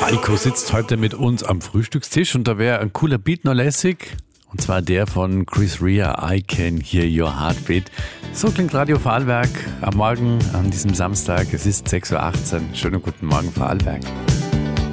Falco sitzt heute mit uns am Frühstückstisch und da wäre ein cooler Beat noch lässig. Und zwar der von Chris Rea, I Can Hear Your Heartbeat. So klingt Radio Vorarlberg am Morgen, an diesem Samstag. Es ist 6.18 Uhr. Schönen guten Morgen, Vorarlberg.